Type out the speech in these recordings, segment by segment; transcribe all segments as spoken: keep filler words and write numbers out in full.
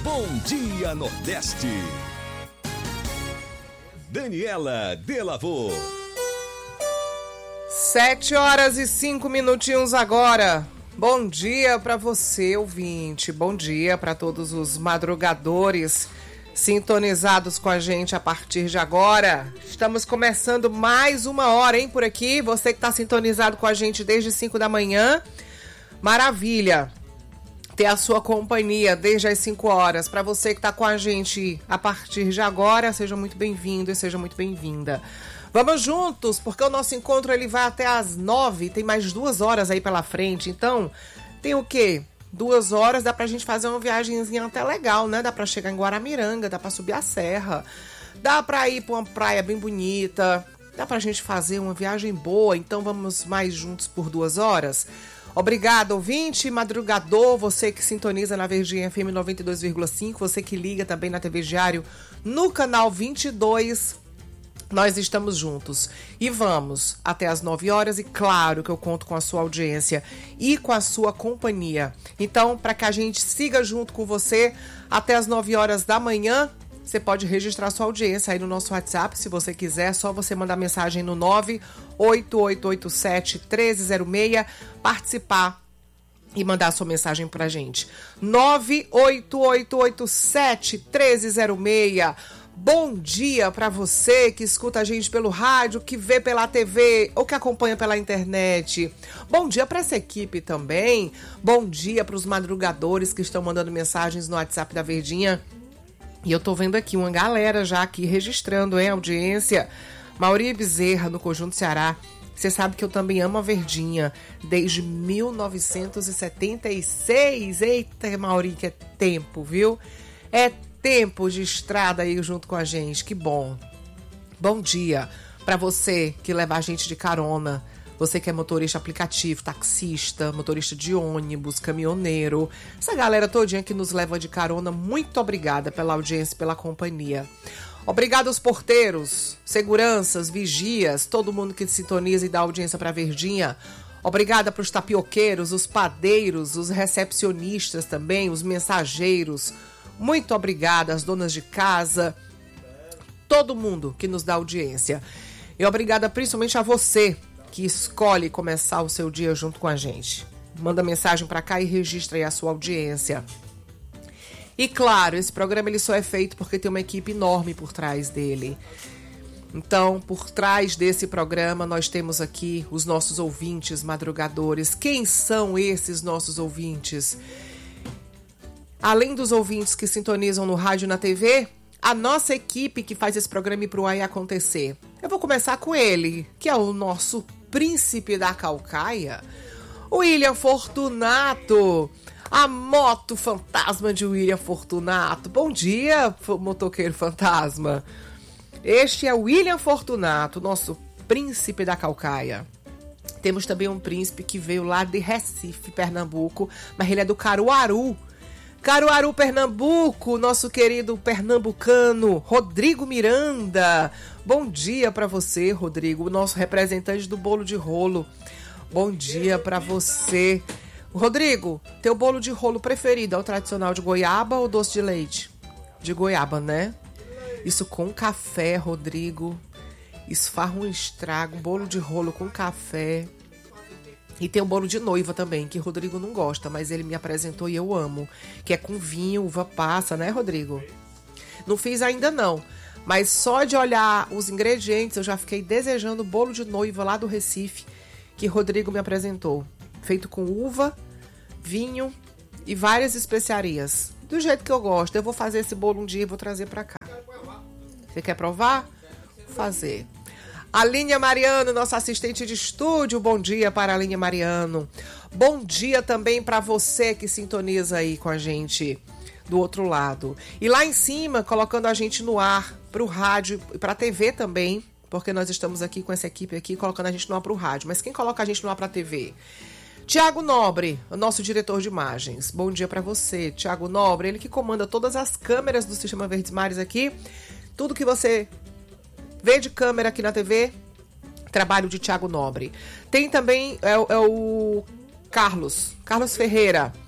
Bom Dia Nordeste. Daniela Delavô. Sete horas e cinco minutinhos agora. Bom dia para você, ouvinte. Bom dia para todos os madrugadores sintonizados com a gente a partir de agora. Estamos começando mais uma hora, hein, por aqui. Você que está sintonizado com a gente desde cinco da manhã. Maravilha ter a sua companhia desde as cinco horas. Para você que está com a gente a partir de agora, seja muito bem-vindo e seja muito bem-vinda. Vamos juntos, porque o nosso encontro ele vai até às nove, tem mais duas horas aí pela frente. Então, tem o quê? Duas horas, dá pra gente fazer uma viagemzinha até legal, né? Dá pra chegar em Guaramiranga, dá pra subir a serra, dá pra ir pra uma praia bem bonita, dá pra gente fazer uma viagem boa. Então, vamos mais juntos por duas horas. Obrigada, ouvinte, madrugador, você que sintoniza na Verdinha F M noventa e dois vírgula cinco, você que liga também na T V Diário no canal vinte e dois. Nós estamos juntos e vamos até as nove horas e claro que eu conto com a sua audiência e com a sua companhia. Então, para que a gente siga junto com você até as nove horas da manhã, você pode registrar sua audiência aí no nosso WhatsApp, se você quiser, é só você mandar mensagem no nove oito oito oito sete um três zero seis, participar e mandar sua mensagem pra gente. nove oito oito oito sete um três zero seis. Bom dia para você que escuta a gente pelo rádio, que vê pela T V ou que acompanha pela internet. Bom dia para essa equipe também. Bom dia para os madrugadores que estão mandando mensagens no WhatsApp da Verdinha. E eu tô vendo aqui uma galera já aqui registrando, hein, audiência. Mauri Bezerra, no Conjunto Ceará. Você sabe que eu também amo a Verdinha desde mil novecentos e setenta e seis. Eita, Mauri, que é tempo, viu? É tempo de estrada aí junto com a gente, que bom. Bom dia para você que leva a gente de carona, você que é motorista aplicativo, taxista, motorista de ônibus, caminhoneiro, essa galera todinha que nos leva de carona, muito obrigada pela audiência e pela companhia. Obrigado aos porteiros, seguranças, vigias, todo mundo que sintoniza e dá audiência para a Verdinha. Obrigada para os tapioqueiros, os padeiros, os recepcionistas também, os mensageiros. Muito obrigada às donas de casa, todo mundo que nos dá audiência. E obrigada principalmente a você que escolhe começar o seu dia junto com a gente. Manda mensagem para cá e registra aí a sua audiência. E claro, esse programa ele só é feito porque tem uma equipe enorme por trás dele. Então, por trás desse programa, nós temos aqui os nossos ouvintes madrugadores. Quem são esses nossos ouvintes? Além dos ouvintes que sintonizam no rádio e na T V, a nossa equipe que faz esse programa ir pro ar e acontecer. Eu vou começar com ele, que é o nosso príncipe da Caucaia, William Fortunato, a moto fantasma de William Fortunato. Bom dia, motoqueiro fantasma. Este é o William Fortunato, nosso príncipe da Caucaia. Temos também um príncipe que veio lá de Recife, Pernambuco, mas ele é do Caruaru. Caruaru, Pernambuco, nosso querido pernambucano, Rodrigo Miranda. Bom dia para você, Rodrigo, nosso representante do bolo de rolo. Bom dia para você. Rodrigo, teu bolo de rolo preferido é o tradicional de goiaba ou doce de leite? De goiaba, né? Isso com café, Rodrigo. Isso faz um estrago, bolo de rolo com café. E tem um bolo de noiva também, que Rodrigo não gosta, mas ele me apresentou e eu amo. Que é com vinho, uva passa, né, Rodrigo? Não fiz ainda não, mas só de olhar os ingredientes eu já fiquei desejando o bolo de noiva lá do Recife, que Rodrigo me apresentou. Feito com uva, vinho e várias especiarias. Do jeito que eu gosto. Eu vou fazer esse bolo um dia e vou trazer pra cá. Você quer provar? Vou fazer. Aline Mariano, nossa assistente de estúdio, bom dia para a Aline Mariano. Bom dia também para você que sintoniza aí com a gente do outro lado. E lá em cima, colocando a gente no ar para o rádio e para a T V também, porque nós estamos aqui com essa equipe aqui, colocando a gente no ar para o rádio. Mas quem coloca a gente no ar para a T V? Tiago Nobre, o nosso diretor de imagens. Bom dia para você, Tiago Nobre, ele que comanda todas as câmeras do Sistema Verdes Mares aqui. Tudo que você vê de câmera aqui na T V, trabalho de Tiago Nobre. Tem também é, é o Carlos, Carlos Ferreira.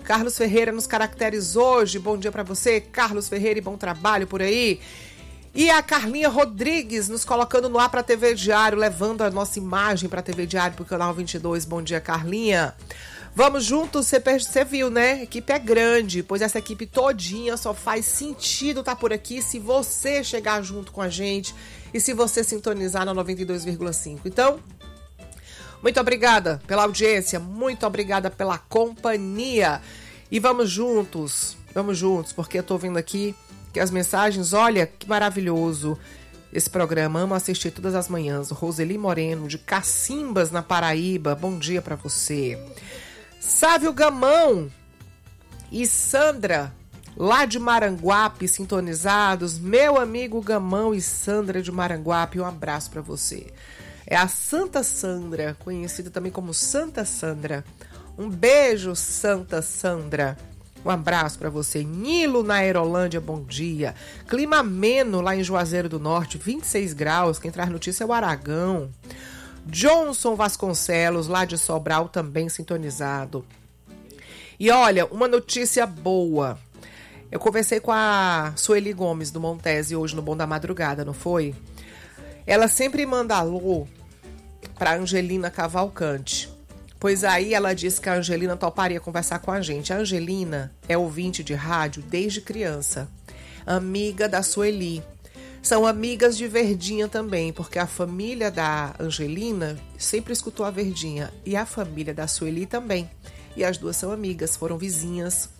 Carlos Ferreira nos caracteres hoje. Bom dia para você, Carlos Ferreira, e bom trabalho por aí. E a Carlinha Rodrigues nos colocando no ar para a T V Diário, levando a nossa imagem para a T V Diário para o canal vinte e dois. Bom dia, Carlinha. Vamos juntos, você viu, né? A equipe é grande, pois essa equipe todinha só faz sentido estar por aqui se você chegar junto com a gente e se você sintonizar na noventa e dois vírgula cinco. Então, muito obrigada pela audiência, muito obrigada pela companhia. E vamos juntos, vamos juntos, porque eu tô vendo aqui que as mensagens, olha que maravilhoso esse programa, amo assistir todas as manhãs. Roseli Moreno, de Cacimbas, na Paraíba, bom dia pra você. Sávio Gamão e Sandra, lá de Maranguape, sintonizados. Meu amigo Gamão e Sandra de Maranguape, um abraço pra você. É a Santa Sandra, conhecida também como Santa Sandra. Um beijo, Santa Sandra. Um abraço para você. Nilo, na Aerolândia, bom dia. Clima ameno lá em Juazeiro do Norte, vinte e seis graus. Quem traz notícia é o Aragão. Johnson Vasconcelos, lá de Sobral, também sintonizado. E olha, uma notícia boa. Eu conversei com a Sueli Gomes, do Montese, hoje no Bom da Madrugada, não foi? Ela sempre manda alô para Angelina Cavalcante. Pois aí ela disse que a Angelina toparia conversar com a gente. A Angelina é ouvinte de rádio desde criança, amiga da Sueli. São amigas de Verdinha também, porque a família da Angelina sempre escutou a Verdinha e a família da Sueli também. E as duas são amigas, foram vizinhas.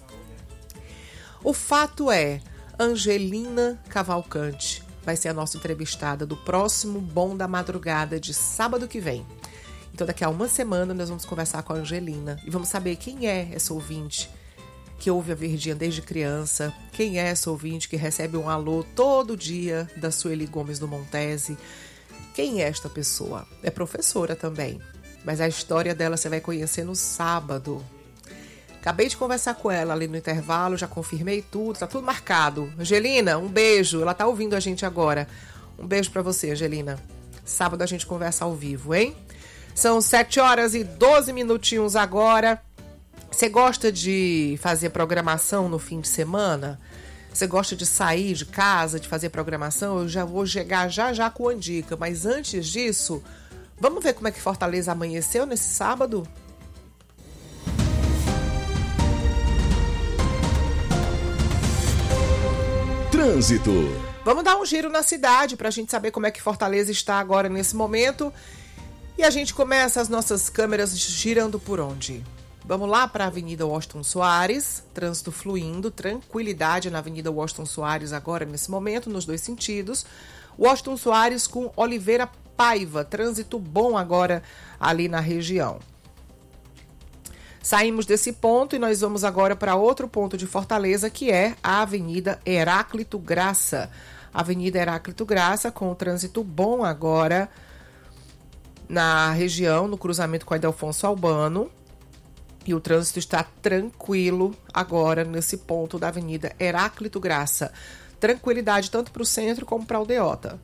O fato é, Angelina Cavalcante vai ser a nossa entrevistada do próximo Bom da Madrugada de sábado que vem. Então daqui a uma semana nós vamos conversar com a Angelina e vamos saber quem é essa ouvinte que ouve a Verdinha desde criança, quem é essa ouvinte que recebe um alô todo dia da Sueli Gomes do Montese. Quem é esta pessoa? É professora também, mas a história dela você vai conhecer no sábado. Acabei de conversar com ela ali no intervalo, já confirmei tudo, tá tudo marcado. Angelina, um beijo, ela tá ouvindo a gente agora. Um beijo pra você, Angelina. Sábado a gente conversa ao vivo, hein? São sete horas e doze minutinhos agora. Você gosta de fazer programação no fim de semana? Você gosta de sair de casa, de fazer programação? Eu já vou chegar já já com a dica, mas antes disso, vamos ver como é que Fortaleza amanheceu nesse sábado? Trânsito. Vamos dar um giro na cidade para a gente saber como é que Fortaleza está agora nesse momento. E a gente começa as nossas câmeras girando por onde? Vamos lá para a Avenida Washington Soares, trânsito fluindo, tranquilidade na Avenida Washington Soares agora nesse momento, nos dois sentidos. Washington Soares com Oliveira Paiva, trânsito bom agora ali na região. Saímos desse ponto e nós vamos agora para outro ponto de Fortaleza, que é a Avenida Heráclito Graça. Avenida Heráclito Graça com trânsito bom agora na região, no cruzamento com a Ildefonso Albano. E o trânsito está tranquilo agora nesse ponto da Avenida Heráclito Graça. Tranquilidade tanto para o centro como para a Aldeota.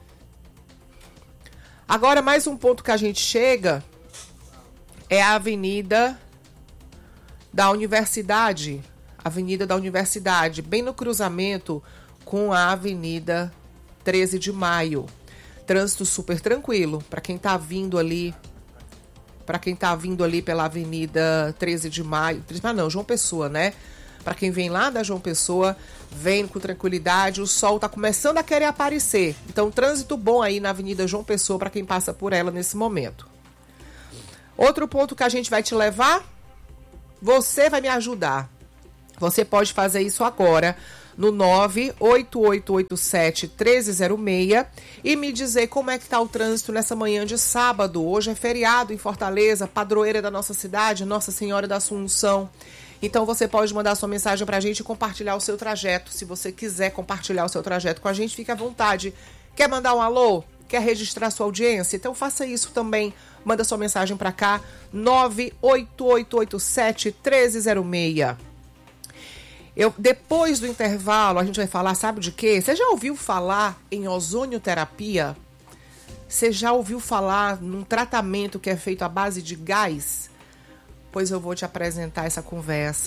Agora, mais um ponto que a gente chega é a Avenida da Universidade. Avenida da Universidade, bem no cruzamento com a Avenida treze de maio. Trânsito super tranquilo para quem está vindo ali. Para quem tá vindo ali pela Avenida treze de maio, ah não, João Pessoa, né? Para quem vem lá da João Pessoa, vem com tranquilidade, o sol tá começando a querer aparecer. Então, trânsito bom aí na Avenida João Pessoa para quem passa por ela nesse momento. Outro ponto que a gente vai te levar, você vai me ajudar. Você pode fazer isso agora no nove oito oito oito sete um três zero seis e me dizer como é que tá o trânsito nessa manhã de sábado. Hoje é feriado em Fortaleza, padroeira da nossa cidade, Nossa Senhora da Assunção. Então você pode mandar sua mensagem pra gente e compartilhar o seu trajeto. Se você quiser compartilhar o seu trajeto com a gente, fique à vontade. Quer mandar um alô? Quer registrar sua audiência? Então faça isso também. Manda sua mensagem pra cá, nove oito oito oito sete um três zero seis. Eu, depois do intervalo, a gente vai falar, sabe de quê? Você já ouviu falar em ozonioterapia? Você já ouviu falar num tratamento que é feito à base de gás? Pois eu vou te apresentar essa conversa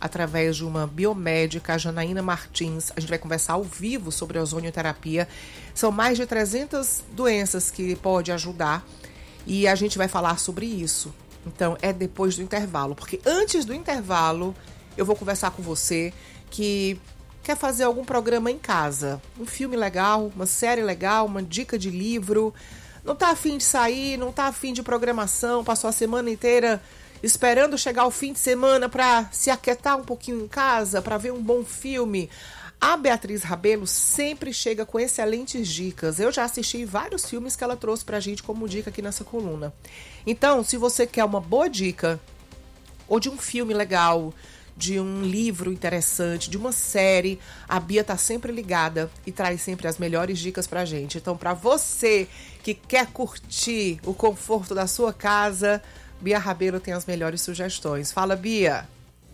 através de uma biomédica, a Janaína Martins. A gente vai conversar ao vivo sobre a ozonioterapia. São mais de trezentas doenças que pode ajudar e a gente vai falar sobre isso. Então, é depois do intervalo, porque antes do intervalo, eu vou conversar com você que quer fazer algum programa em casa. Um filme legal, uma série legal, uma dica de livro. Não tá afim de sair, não tá afim de programação, passou a semana inteira esperando chegar o fim de semana para se aquietar um pouquinho em casa, para ver um bom filme. A Beatriz Rabelo sempre chega com excelentes dicas. Eu já assisti vários filmes que ela trouxe pra gente como dica aqui nessa coluna. Então, se você quer uma boa dica, ou de um filme legal, de um livro interessante, de uma série, a Bia tá sempre ligada e traz sempre as melhores dicas pra gente. Então, pra você que quer curtir o conforto da sua casa, Bia Rabelo tem as melhores sugestões. Fala, Bia!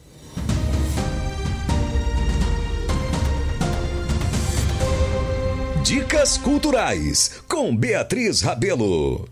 Dicas Culturais, com Beatriz Rabelo.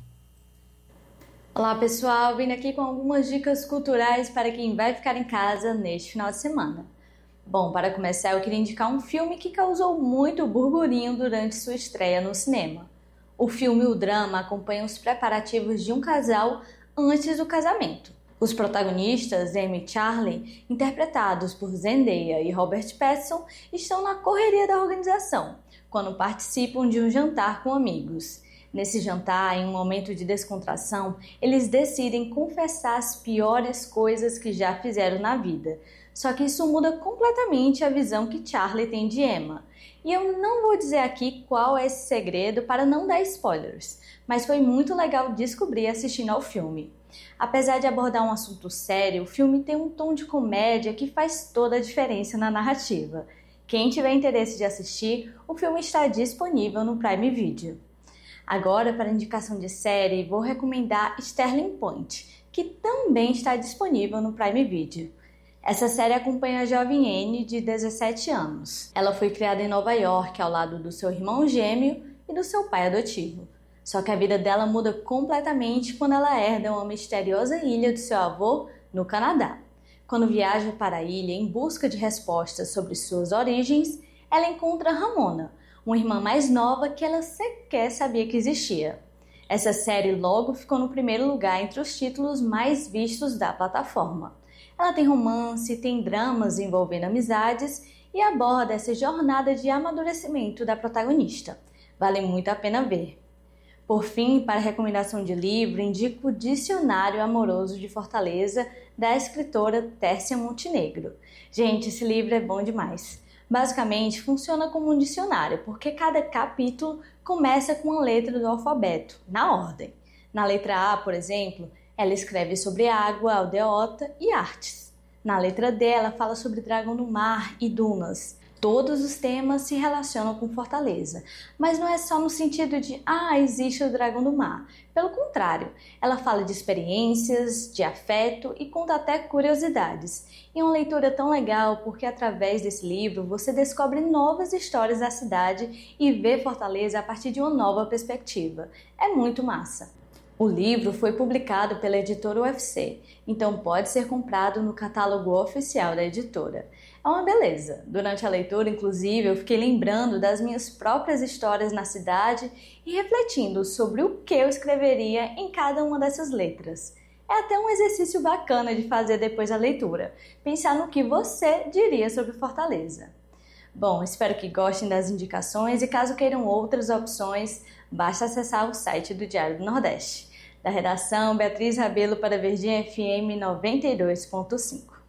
Olá pessoal, vindo aqui com algumas dicas culturais para quem vai ficar em casa neste final de semana. Bom, para começar eu queria indicar um filme que causou muito burburinho durante sua estreia no cinema. O filme O Drama acompanha os preparativos de um casal antes do casamento. Os protagonistas, Amy e Charlie, interpretados por Zendaya e Robert Pattinson, estão na correria da organização, quando participam de um jantar com amigos. Nesse jantar, em um momento de descontração, eles decidem confessar as piores coisas que já fizeram na vida. Só que isso muda completamente a visão que Charlie tem de Emma. E eu não vou dizer aqui qual é esse segredo para não dar spoilers, mas foi muito legal descobrir assistindo ao filme. Apesar de abordar um assunto sério, o filme tem um tom de comédia que faz toda a diferença na narrativa. Quem tiver interesse de assistir, o filme está disponível no Prime Video. Agora, para indicação de série, vou recomendar Sterling Point, que também está disponível no Prime Video. Essa série acompanha a jovem Anne, de dezessete anos. Ela foi criada em Nova York, ao lado do seu irmão gêmeo e do seu pai adotivo. Só que a vida dela muda completamente quando ela herda uma misteriosa ilha do seu avô no Canadá. Quando viaja para a ilha em busca de respostas sobre suas origens, ela encontra Ramona, uma irmã mais nova que ela sequer sabia que existia. Essa série logo ficou no primeiro lugar entre os títulos mais vistos da plataforma. Ela tem romance, tem dramas envolvendo amizades e aborda essa jornada de amadurecimento da protagonista. Vale muito a pena ver. Por fim, para recomendação de livro, indico o Dicionário Amoroso de Fortaleza, da escritora Tércia Montenegro. Gente, esse livro é bom demais. Basicamente, funciona como um dicionário, porque cada capítulo começa com uma letra do alfabeto, na ordem. Na letra A, por exemplo, ela escreve sobre água, aldeota e artes. Na letra D, ela fala sobre dragão do mar e dunas. Todos os temas se relacionam com Fortaleza, mas não é só no sentido de ah, existe o dragão do mar. Pelo contrário, ela fala de experiências, de afeto e conta até curiosidades. E uma leitura tão legal porque através desse livro você descobre novas histórias da cidade e vê Fortaleza a partir de uma nova perspectiva. É muito massa. O livro foi publicado pela editora U F C, então pode ser comprado no catálogo oficial da editora. É uma beleza. Durante a leitura, inclusive, eu fiquei lembrando das minhas próprias histórias na cidade e refletindo sobre o que eu escreveria em cada uma dessas letras. É até um exercício bacana de fazer depois da leitura, pensar no que você diria sobre Fortaleza. Bom, espero que gostem das indicações e caso queiram outras opções, basta acessar o site do Diário do Nordeste. Da redação, Beatriz Rabelo para Verdinha F M noventa e dois ponto cinco.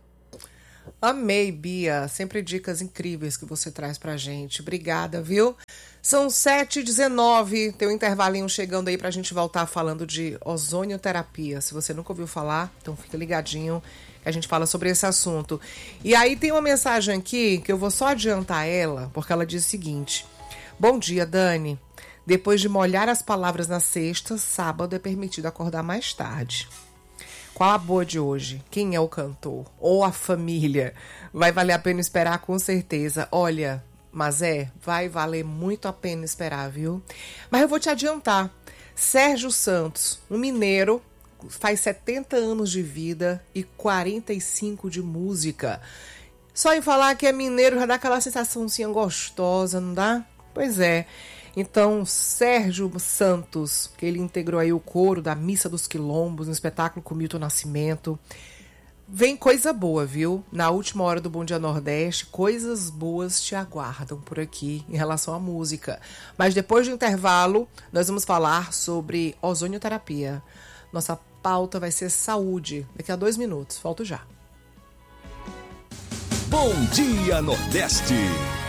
Amei, Bia. Sempre dicas incríveis que você traz pra gente. Obrigada, viu? São sete e dezenove, tem um intervalinho chegando aí pra gente voltar falando de ozonioterapia. Se você nunca ouviu falar, então fica ligadinho que a gente fala sobre esse assunto. E aí tem uma mensagem aqui que eu vou só adiantar ela, porque ela diz o seguinte: bom dia, Dani. Depois de molhar as palavras na sexta, sábado é permitido acordar mais tarde. Qual a boa de hoje? Quem é o cantor? Ou a família? Vai valer a pena esperar, com certeza. Olha, mas é, vai valer muito a pena esperar, viu? Mas eu vou te adiantar. Sérgio Santos, um mineiro, faz setenta anos de vida e quarenta e cinco de música. Só em falar que é mineiro já dá aquela sensaçãozinha gostosa, não dá? Pois é. Então, Sérgio Santos, que ele integrou aí o coro da Missa dos Quilombos, no espetáculo com Milton Nascimento. Vem coisa boa, viu? Na última hora do Bom Dia Nordeste, coisas boas te aguardam por aqui em relação à música. Mas depois do intervalo, nós vamos falar sobre ozonioterapia. Nossa pauta vai ser saúde. Daqui a dois minutos. Volto já. Bom Dia Nordeste.